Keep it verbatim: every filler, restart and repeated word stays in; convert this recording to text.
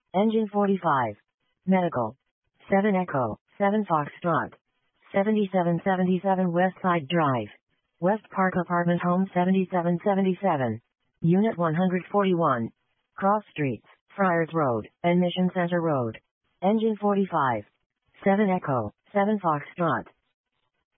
Engine forty-five. Medical. seven Echo, seven Foxtrot. seventy-seven seventy-seven West Side Drive. West Park Apartment Home seventy-seven seventy-seven. Unit one forty-one. Cross Streets, Friars Road, and Mission Center Road. Engine forty-five. seven Echo, seven Foxtrot.